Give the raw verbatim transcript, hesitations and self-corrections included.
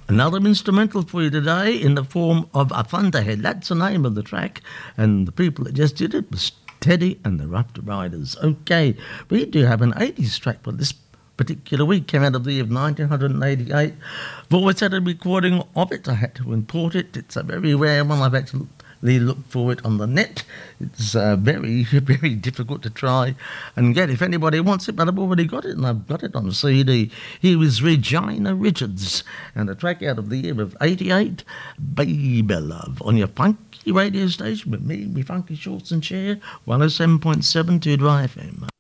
Another instrumental for you today in the form of a Thunderhead. That's the name of the track. And the people that just did it was Teddy and the Rough Riders. Okay, we do have an eighties track for this particular week. Came out of the year of nineteen eighty-eight. I've always had a recording of it. I had to import it. It's a very rare one. I've actually looked for it on the net. It's uh, very, very difficult to try and get if anybody wants it, but I've already got it, and I've got it on C D. Here is Regina Richards and a track out of the year of eighty-eight, Baby Love, on your funky radio station with me, me funky shorts and chair, one oh seven point seven to Dry F M.